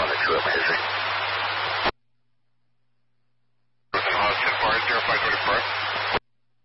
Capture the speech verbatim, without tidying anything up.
on the true up history. Uh, ten five, zero five twenty-four.